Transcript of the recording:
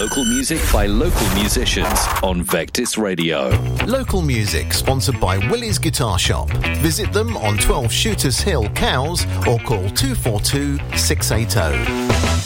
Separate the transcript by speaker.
Speaker 1: Local music by local musicians on Vectis Radio.
Speaker 2: Local music sponsored by Willie's Guitar Shop. Visit them on 12 Shooters Hill, Cowes, or call 242 680.